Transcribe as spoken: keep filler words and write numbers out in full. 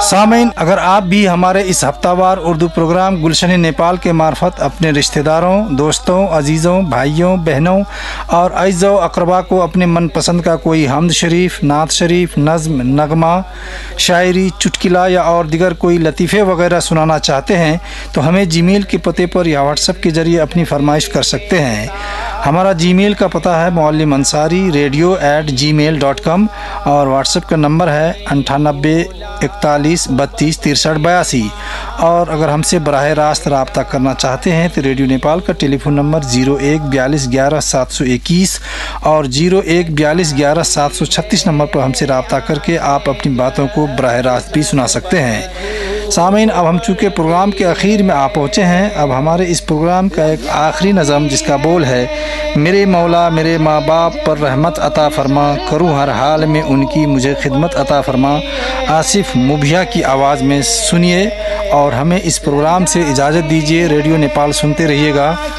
सामीन, अगर आप भी हमारे इस हफ्तावार उर्दू प्रोग्राम गुलशन नेपाल के मार्फत अपने रिश्तेदारों, दोस्तों, अजीज़ों, भाइयों, बहनों और अइज़ो अकरबा को अपने मनपसंद का कोई हमद शरीफ, नात शरीफ, नज़्म, नगमा, शायरी, चुटकिला या और दिगर कोई लतीफ़े वगैरह सुनाना चाहते हैं तो हमें जीमेल के पते पर या व्हाट्सएप के ज़रिए अपनी फरमाइश कर सकते हैं। हमारा जीमेल का पता है Muallem Ansari radio at ji mail dot com और व्हाट्सएप का नंबर है अंठानबे इकतालीस बत्तीस तिरसठ बयासी। और अगर हमसे बराह रास्त रब्ता करना चाहते हैं तो रेडियो नेपाल का टेलीफोन नंबर ज़ीरो एक बयालीस ग्यारह सात सौ इक्कीस और ज़ीरो एक बयालीस ग्यारह सात सौ छत्तीस नंबर पर हमसे रब्ता करके आप अपनी बातों को बराह रास्त भी सुना सकते हैं। सामीन, अब हम चूँकि प्रोग्राम के आखिर में आ पहुँचे हैं, अब हमारे इस प्रोग्राम का एक आखिरी नज़म जिसका बोल है, मेरे मौला मेरे माँ बाप पर रहमत अता फरमा, करूँ हर हाल में उनकी मुझे खिदमत अता फरमा। आसिफ मुभिया की आवाज़ में सुनिए और हमें इस प्रोग्राम से इजाज़त दीजिए। रेडियो नेपाल सुनते रहिएगा।